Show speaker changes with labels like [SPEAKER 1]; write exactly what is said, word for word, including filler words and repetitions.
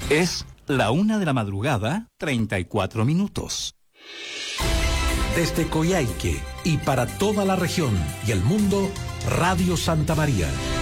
[SPEAKER 1] Es la una de la madrugada, treinta y cuatro minutos.
[SPEAKER 2] Desde Coyhaique y para toda la región y el mundo, Radio Santa María.